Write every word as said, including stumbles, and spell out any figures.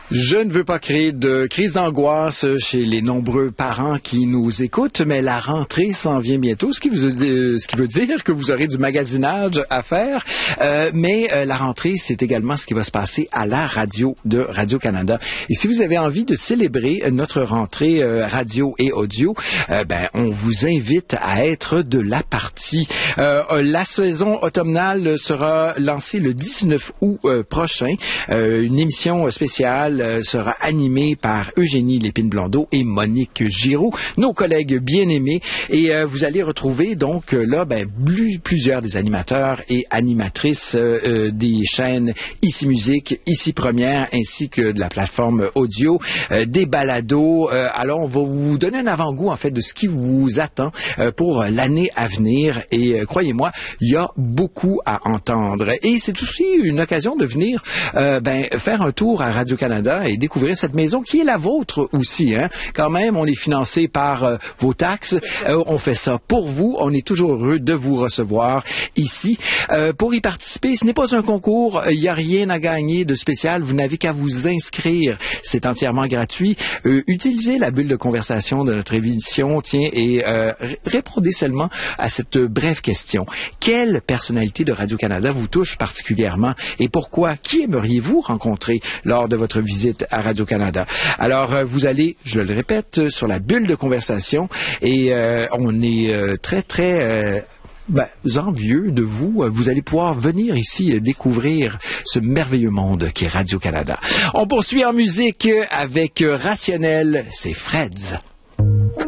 Je ne veux pas créer de crise d'angoisse chez les nombreux parents qui nous écoutent, mais la rentrée s'en vient bientôt, ce qui, vous, ce qui veut dire que vous aurez du magasinage à faire. Euh, mais euh, la rentrée, c'est également ce qui va se passer à la radio de Radio-Canada. Et si vous avez envie de célébrer notre rentrée euh, radio et audio, euh, ben on vous invite à être de la partie. Euh, la saison automnale sera lancée le dix-neuf août euh, prochain. Euh, une émission spéciale sera animé par Eugénie Lépine-Blondeau et Monique Giroux, nos collègues bien-aimés. Et euh, vous allez retrouver donc euh, là ben, plus, plusieurs des animateurs et animatrices euh, euh, des chaînes Ici Musique, Ici Première, ainsi que de la plateforme audio, euh, des balados. Euh, alors, on va vous donner un avant-goût en fait de ce qui vous attend euh, pour l'année à venir. Et euh, croyez-moi, il y a beaucoup à entendre. Et c'est aussi une occasion de venir euh, ben, faire un tour à Radio-Canada et découvrir cette maison qui est la vôtre aussi. Hein? Quand même, on est financé par euh, vos taxes. Euh, on fait ça pour vous. On est toujours heureux de vous recevoir ici. Euh, pour y participer, ce n'est pas un concours. Il n'y a rien à gagner de spécial. Vous n'avez qu'à vous inscrire. C'est entièrement gratuit. Euh, utilisez la bulle de conversation de notre émission, tiens, et euh, répondez seulement à cette brève question. Quelle personnalité de Radio-Canada vous touche particulièrement et pourquoi? Qui aimeriez-vous rencontrer lors de votre visite à Radio-Canada? Alors, euh, vous allez, je le répète, sur la bulle de conversation et euh, on est euh, très, très... Euh, Ben, envieux de vous. Vous allez pouvoir venir ici découvrir ce merveilleux monde qui est Radio-Canada. On poursuit en musique avec Rationnel, c'est Freds.